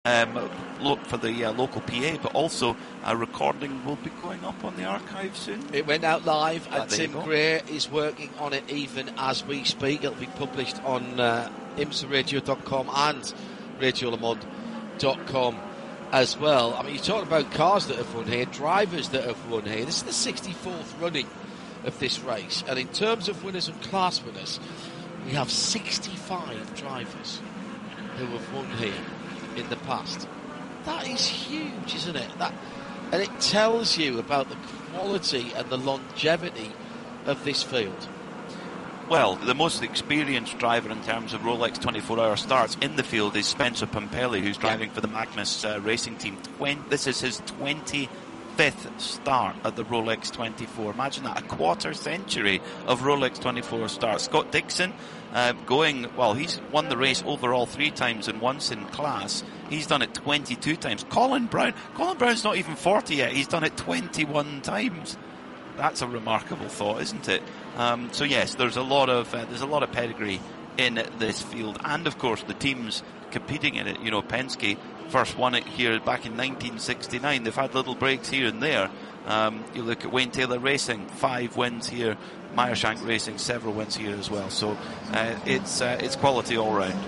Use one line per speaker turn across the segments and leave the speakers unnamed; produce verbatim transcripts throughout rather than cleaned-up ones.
Um, look for the uh, local P A, but also a recording will be going up on the archive soon.
It went out live, and
ah,
Tim Greer is working on it even as we speak. It'll be published on uh, imsa radio dot com and radio le monde dot com as well. I mean, you're talking about cars that have won here, drivers that have won here. This is the sixty-fourth running of this race, and in terms of winners and class winners, we have sixty-five drivers who have won here in the past. That is huge, isn't it? That, and it tells you about the quality and the longevity of this field.
Well, the most experienced driver in terms of Rolex twenty-four hour starts in the field is Spencer Pumpelly, who's driving yeah. for the Magnus uh, Racing Team. Twen- this is his twenty-fifth start at the Rolex twenty-four. Imagine that, a quarter century of Rolex twenty-four starts. Scott Dixon uh, going, well, he's won the race overall three times and once in class. He's done it twenty-two times. Colin Brown, Colin Brown's not even forty yet. He's done it twenty-one times. That's a remarkable thought, isn't it? Um, so yes, there's a lot of uh, there's a lot of pedigree in this field, and of course the teams competing in it. You know, Penske first won it here back in nineteen sixty-nine. They've had little breaks here and there. Um, you look at Wayne Taylor Racing, five wins here. Meyershank Racing, several wins here as well. So uh, it's uh, it's quality all round.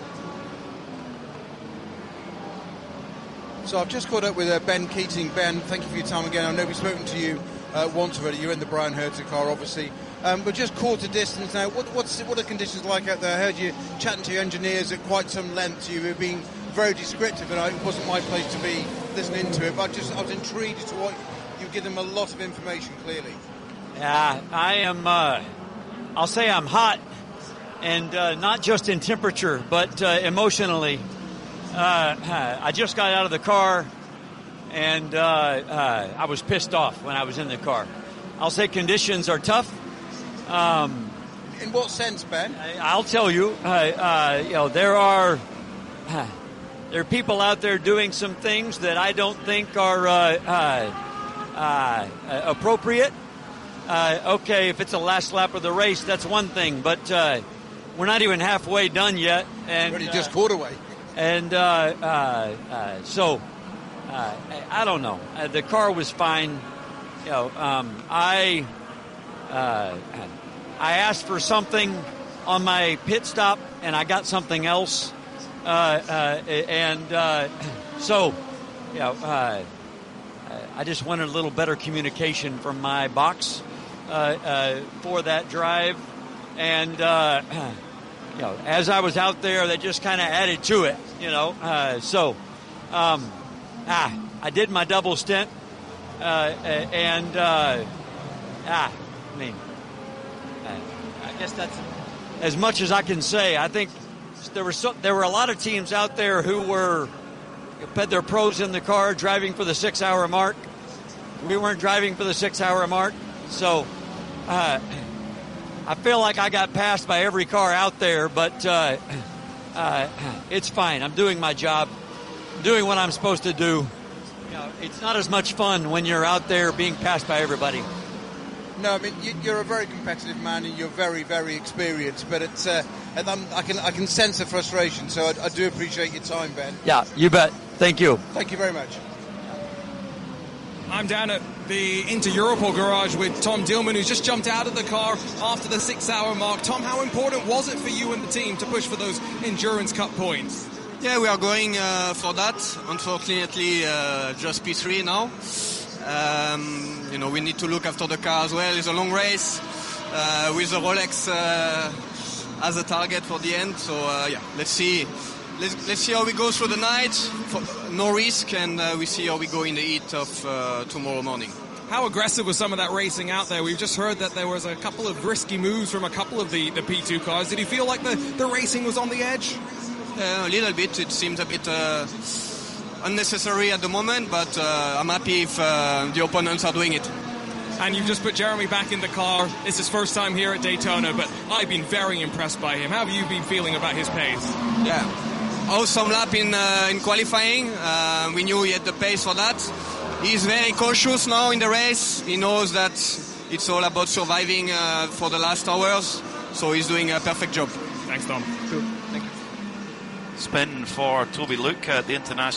So I've just caught up with uh, Ben Keating. Ben, thank you for your time again. I know we've spoken to you uh, once already. You're in the Brian Hertz car, obviously. Um, but just quarter distance now, what, what's, what are conditions like out there? I heard you chatting to your engineers at quite some length. You were being very descriptive, and it wasn't my place to be listening to it. But I, just, I was intrigued as to what you give them a lot of information, clearly.
Yeah, I am, uh, I'll say I'm hot, and uh, not just in temperature, but uh, emotionally. Uh, I just got out of the car, and uh, uh, I was pissed off when I was in the car. I'll say conditions are tough. Um,
in what sense, Ben?
I, I'll tell you. Uh, uh, you know, there are uh, there are people out there doing some things that I don't think are uh, uh, uh, appropriate. Uh, okay, if it's the last lap of the race, that's one thing, but uh, we're not even halfway done yet, and
already just quarter way.
And uh, uh, uh, so, uh, I, I don't know. Uh, the car was fine. You know, um, I uh, I asked for something on my pit stop, and I got something else. Uh, uh, and uh, so, you know, uh, I just wanted a little better communication from my box uh, uh, for that drive. And uh, you know, as I was out there, they just kind of added to it, you know. Uh, so, um, ah, I did my double stint, uh, and uh, ah, I mean, uh, I guess that's as much as I can say. I think there were so, there were a lot of teams out there who were had their pros in the car driving for the six-hour mark. We weren't driving for the six-hour mark, so. Uh, I feel like I got passed by every car out there, but uh, uh, it's fine. I'm doing my job, doing what I'm supposed to do. You know, it's not as much fun when you're out there being passed by everybody.
No, I mean you're a very competitive man and you're very, very experienced. But it's uh, and I'm, I can I can sense the frustration. So I, I do appreciate your time, Ben.
Yeah, you bet. Thank you.
Thank you very much.
I'm down at the Inter Europol garage with Tom Dillman, who's just jumped out of the car after the six-hour mark. Tom, how important was it for you and the team to push for those Endurance Cup points?
Yeah, we are going uh, for that. Unfortunately, uh, just P three now. Um, you know, we need to look after the car as well. It's a long race uh, with the Rolex uh, as a target for the end. So, uh, yeah, let's see. Let's, let's see how we go through the night, for, no risk, and uh, we see how we go in the heat of uh, tomorrow morning.
How aggressive was some of that racing out there? We've just heard that there was a couple of risky moves from a couple of the, the P two cars. Did you feel like the, the racing was on the edge?
Uh, a little bit. It seems a bit uh, unnecessary at the moment, but uh, I'm happy if uh, the opponents are doing it.
And you've just put Jeremy back in the car. It's his first time here at Daytona, but I've been very impressed by him. How have you been feeling about his pace?
Yeah. Awesome lap in uh, in qualifying. Uh, we knew he had the pace for that. He's very cautious now in the race. He knows that it's all about surviving uh, for the last hours. So he's doing a perfect job.
Thanks, Tom.
Cool. Thank you.
spin for Toby Luke at the international